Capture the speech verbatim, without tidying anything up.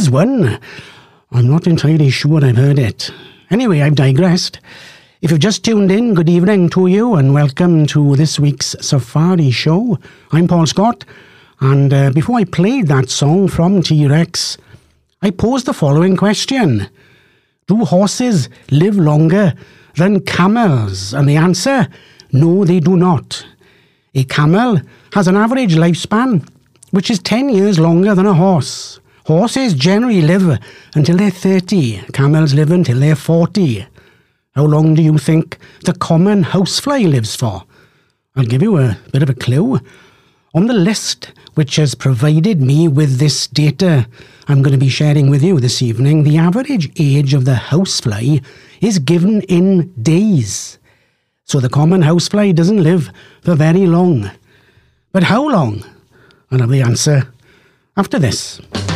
is one. I'm not entirely sure I've heard it. Anyway, I've digressed. If you've just tuned in, good evening to you and welcome to this week's Safari Show. I'm Paul Scott, and uh, before I played that song from T-Rex, I posed the following question. Do horses live longer than camels? And the answer, no, they do not. A camel has an average lifespan which is ten years longer than a horse. Horses generally live until they're thirty. Camels live until they're forty. How long do you think the common housefly lives for? I'll give you a bit of a clue. On the list which has provided me with this data I'm going to be sharing with you this evening, the average age of the housefly is given in days. So the common housefly doesn't live for very long. But how long? I'll have the answer after this.